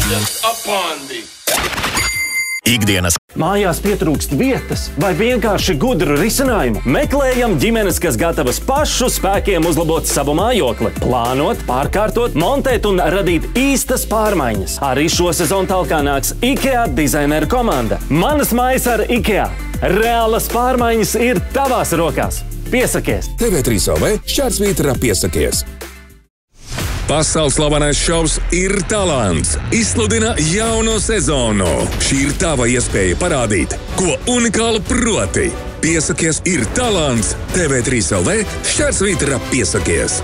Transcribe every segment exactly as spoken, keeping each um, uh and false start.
Ikdienas. Mājās pietrūkst vietas vai vienkārši gudru risinājumu? Meklējam ģimenes, kas gatavas pašu spēkiem uzlabot savu mājokli, plānot, pārkārtot, montēt un radīt īstas pārmaiņas. Arī šo sezonu talkā nāks IKEA dizaineru komanda. Manas mājas ar IKEA. Reālas pārmaiņas ir tavās rokās. Piesakies! T V trīs L V šķērsvītra piesakies! Pasaules slavenais šovs Ir talants izsludina jauno sezonu. Šī ir tava iespēja parādīt, ko unikālu proti. Piesakies Ir talants T V trīs L V šķērsvītra piesakies.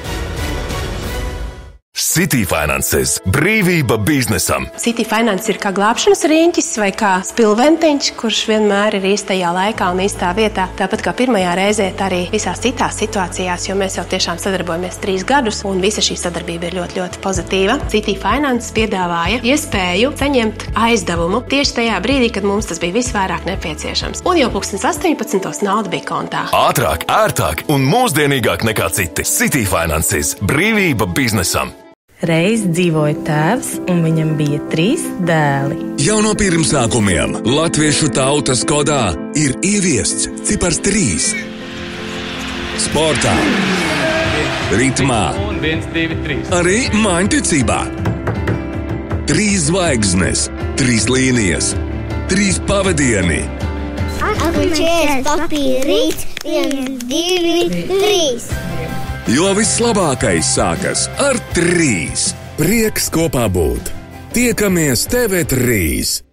City Finances – brīvība biznesam. City Finance ir kā glābšanas riņķis vai kā spilventiņš, kurš vienmēr ir īstajā laikā un īstā vietā. Tāpat kā pirmajā reizē, tā arī visās citās situācijās, jo mēs jau tiešām sadarbojamies trīs gadus un visa šī sadarbība ir ļoti, ļoti pozitīva. City Finance piedāvāja iespēju saņemt aizdevumu tieši tajā brīdī, kad mums tas bija visvairāk nepieciešams. Un jau pulkstens astoņpadsmitos nauda bija kontā. Ātrāk, ērtāk un mūsdienīgāk nekā citi. City Finances – brīvība biznesam. Reiz dzīvoja tēvs, un viņam bija trīs dēli. Jau no pirmsākumiem latviešu tautas kodā ir ieviests cipars trīs. Sportā, ritmā, arī mājiņticībā. Trīs zvaigznes, trīs līnijas, trīs pavadieni. Atpakaļ papīrīt, viens, divi, trīs. Jo vislabākais sākas ar trīs. Prieks kopā būt. Tiekamies T V trīs.